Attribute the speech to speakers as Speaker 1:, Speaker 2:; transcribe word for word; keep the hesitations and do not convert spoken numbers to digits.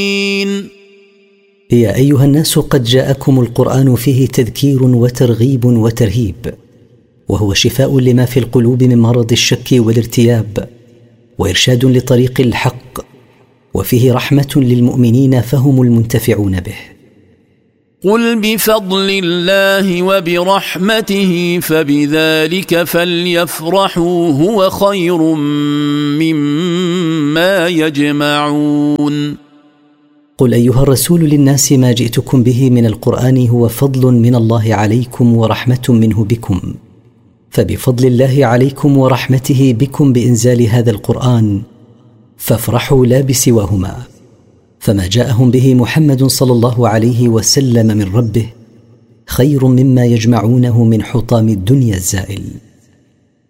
Speaker 1: يا أيها الناس قد جاءكم القرآن فيه تذكير وترغيب وترهيب، وهو شفاء لما في القلوب من مرض الشك والارتياب، وإرشاد لطريق الحق، وفيه رحمة للمؤمنين فهم المنتفعون به.
Speaker 2: قل بفضل الله وبرحمته فبذلك فليفرحوا هو خير مما يجمعون.
Speaker 1: قل أيها الرسول للناس ما جئتكم به من القرآن هو فضل من الله عليكم ورحمة منه بكم، فبفضل الله عليكم ورحمته بكم بإنزال هذا القرآن فافرحوا لا بسواهما، فما جاءهم به محمد صلى الله عليه وسلم من ربه خير مما يجمعونه من حطام الدنيا الزائل.